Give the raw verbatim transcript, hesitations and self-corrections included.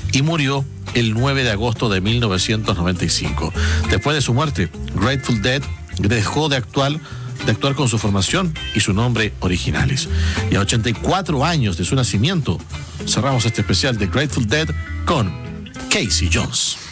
y murió el nueve de agosto de mil novecientos noventa y cinco. Después de su muerte, Grateful Dead dejó de actuar, de actuar con su formación y su nombre originales. Y a ochenta y cuatro años de su nacimiento, cerramos este especial de Grateful Dead con Casey Jones.